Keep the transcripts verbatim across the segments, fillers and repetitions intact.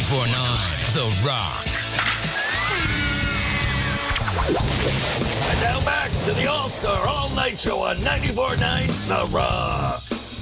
ninety-four point nine The Rock. And now back to the All-Star All-Night Show on ninety-four point nine The Rock.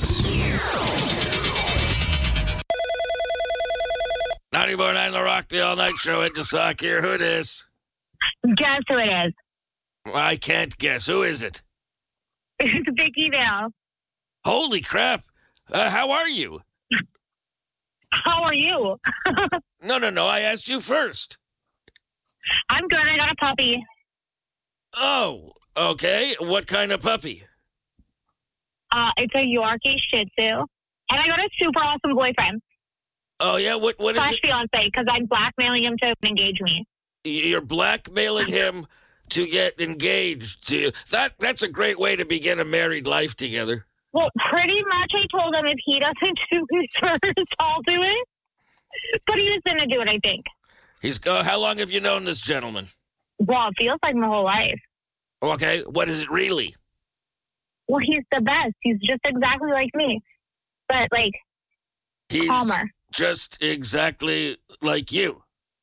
ninety-four point nine The Rock, the All-Night Show. Ed DeSock here. Who it is? Guess who it is? I can't guess. Who is it? It's Vicky Vale. Holy crap. Uh, how are you? How are you? No, no, no. I asked you first. I'm good. I got a puppy. Oh, okay. What kind of puppy? Uh, it's a Yorkie Shih Tzu. And I got a super awesome boyfriend. Oh, yeah? What? What is Slash it? fiance, because I'm blackmailing him to engage me. You're blackmailing him to get engaged to you. That, that's a great way to begin a married life together. Well, pretty much I told him if he doesn't do it first, I'll do it. But he just didn't do it, I think. He's. Uh, how long have you known this gentleman? Well, it feels like my whole life. Okay. What is it really? Well, he's the best. He's just exactly like me. But, like, He's calmer. just exactly like you.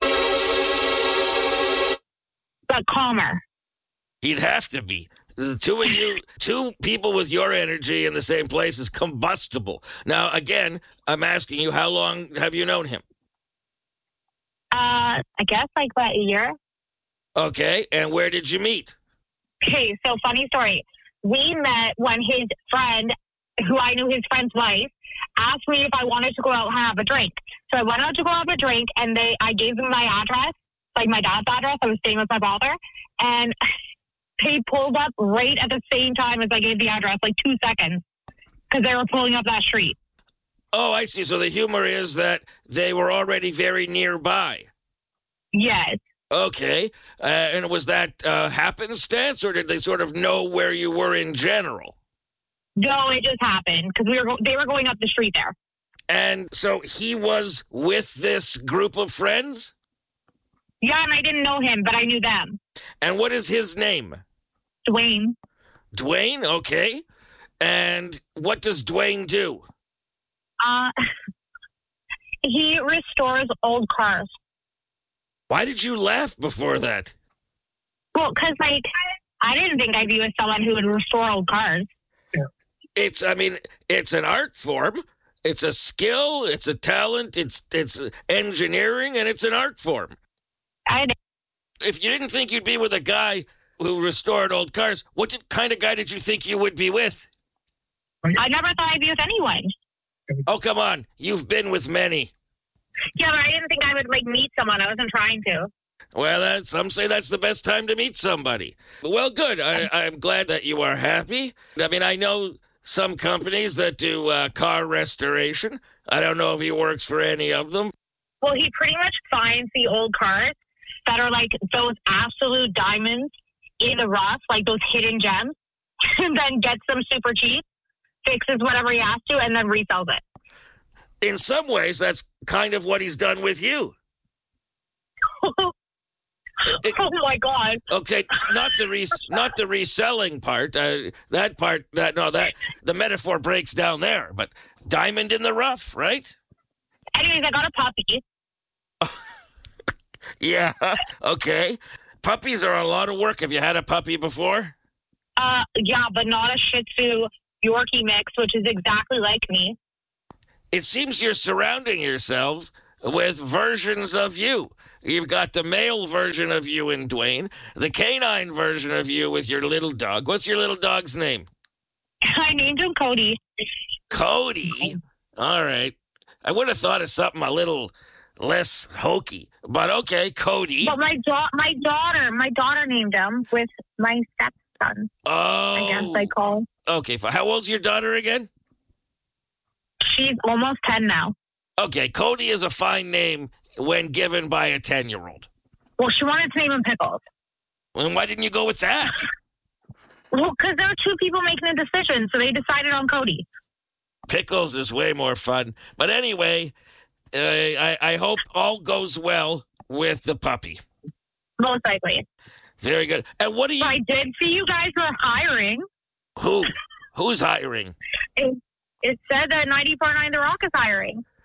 But calmer. He'd have to be. The two of you, two people with your energy in the same place is combustible. Now, again, I'm asking you, how long have you known him? Uh, I guess, like, what, a year? Okay, and where did you meet? Okay, so funny story. We met when his friend, who I knew his friend's wife, asked me if I wanted to go out and have a drink. So I went out to go have a drink, and they, I gave them my address, like my dad's address. I was staying with my father, and they pulled up right at the same time as I gave the address, like two seconds, because they were pulling up that street. Oh, I see. So the humor is that they were already very nearby. Yes. Okay, uh, and was that uh, happenstance, or did they sort of know where you were in general? No, it just happened, because we were go- they were going up the street there. And so he was with this group of friends? Yeah, and I didn't know him, but I knew them. And what is his name? Dwayne. Dwayne, okay. And what does Dwayne do? Uh, he restores old cars. Why did you laugh before that? Well, because, like, I didn't think I'd be with someone who would restore old cars. It's, I mean, it's an art form. It's a skill. It's a talent. It's it's engineering, and it's an art form. I If you didn't think you'd be with a guy who restored old cars, what did, kind of guy did you think you would be with? I never thought I'd be with anyone. Oh, come on. You've been with many. Yeah, but I didn't think I would, like, meet someone. I wasn't trying to. Well, that, some say that's the best time to meet somebody. Well, good. I, I'm glad that you are happy. I mean, I know some companies that do uh, car restoration. I don't know if he works for any of them. Well, he pretty much finds the old cars that are, like, those absolute diamonds in the rough, like those hidden gems, and then gets them super cheap, fixes whatever he has to, and then resells it. In some ways, that's kind of what he's done with you. It, Oh, my God. okay, not the res, not the reselling part. Uh, that part, that no, that the metaphor breaks down there. But diamond in the rough, right? Anyways, I got a puppy. Yeah. Okay. Puppies are a lot of work. Have you had a puppy before? Uh, yeah, but not a Shih Tzu Yorkie mix, which is exactly like me. It seems you're surrounding yourself with versions of you. You've got the male version of you in Dwayne, the canine version of you with your little dog. What's your little dog's name? I named him Cody. Cody? All right. I would have thought of something a little less hokey, but okay, Cody. But my da- my daughter, my daughter named him with my stepson. Oh. I guess I call. Okay, fine. How old's your daughter again? She's almost ten now. Okay, Cody is a fine name when given by a ten-year-old. Well, she wanted to name him Pickles. And why didn't you go with that? Well, because there were two people making a decision, so they decided on Cody. Pickles is way more fun. But anyway, uh, I, I hope all goes well with the puppy. Most likely. Very good. And what do you... I did see you guys were hiring. Who? Who's hiring? It, it said that ninety-four point nine The Rock is hiring.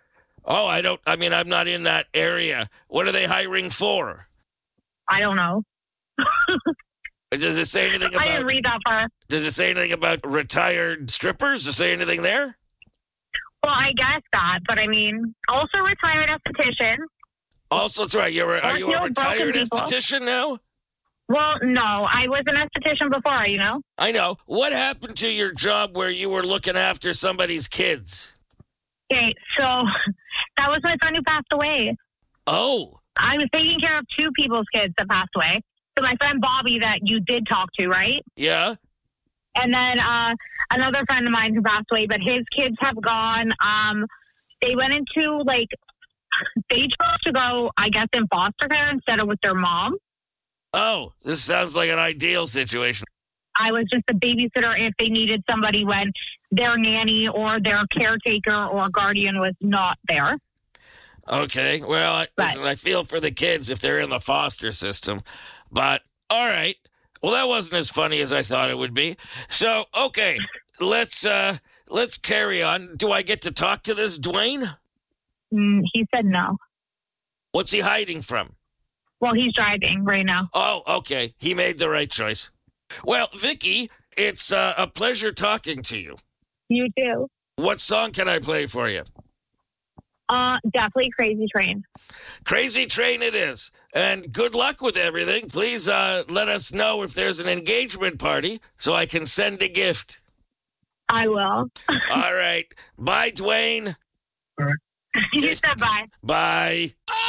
Oh, I don't, I mean, I'm not in that area. What are they hiring for? I don't know. Does it say anything I didn't about, read that far. does it say anything about retired strippers? Does it say anything there? Well, I guess that, but I mean, also retired esthetician. Also, that's right. You're, a- are Or you no, a retired broken people. esthetician now? Well, no, I was an esthetician before, you know? I know. What happened to your job where you were looking after somebody's kids? Okay, so that was my friend who passed away. Oh, I was taking care of two people's kids that passed away. So my friend Bobby that you did talk to, right? yeah? And then uh, another friend of mine who passed away, but his kids have gone. Um, they went into, like, they chose to go, I guess, in foster care instead of with their mom. Oh, this sounds like an ideal situation. I was just a babysitter if they needed somebody when their nanny or their caretaker or guardian was not there. Okay, well, I, Right. listen, I feel for the kids if they're in the foster system, but all right. Well, that wasn't as funny as I thought it would be. So, okay, let's uh, let's carry on. Do I get to talk to this Dwayne? Mm, he said no. What's he hiding from? Well, he's driving right now. Oh, okay, he made the right choice. Well, Vicky, it's uh, a pleasure talking to you. You too. What song can I play for you? Uh, definitely Crazy Train. Crazy Train it is. And good luck with everything. Please uh, let us know if there's an engagement party so I can send a gift. I will. All right. Bye, Dwayne. You said bye. Bye.